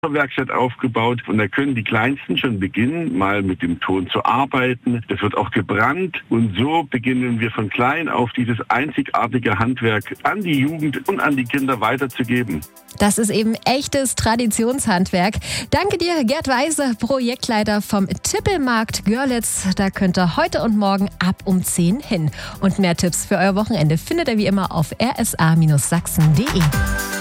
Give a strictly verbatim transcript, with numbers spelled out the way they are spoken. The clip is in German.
Werkstatt aufgebaut und da können die Kleinsten schon beginnen, mal mit dem Ton zu arbeiten. Das wird auch gebrannt und so beginnen wir von klein auf dieses einzigartige Handwerk an die Jugend und an die Kinder weiterzugeben. Das ist eben echtes Traditionshandwerk. Danke dir, Gerd Weise, Projektleiter vom Tippelmarkt Görlitz. Da könnt ihr heute und morgen ab um zehn hin. Und mehr Tipps für euer Wochenende findet ihr wie immer auf r s a Bindestrich sachsen punkt d e.